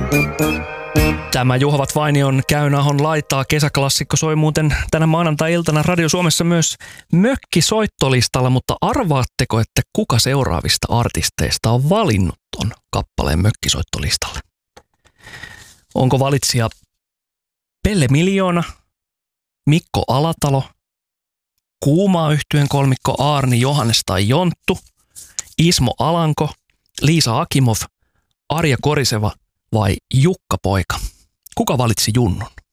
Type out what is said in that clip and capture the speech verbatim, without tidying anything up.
Tämä Juhavat Vainion Käynahon laitaa kesäklassikko soi muuten tänä maanantai-iltana Radio Suomessa myös mökkisoittolistalla, mutta arvaatteko, että kuka seuraavista artisteista on valinnut ton kappaleen mökkisoittolistalle? Onko valitsija Pelle Miljoona, Mikko Alatalo, Kuumaa yhtyeen kolmikko Aarni, Johannes tai Jonttu, Ismo Alanko, Liisa Akimov, Arja Koriseva vai Jukka Poika? Kuka valitsi Junnun?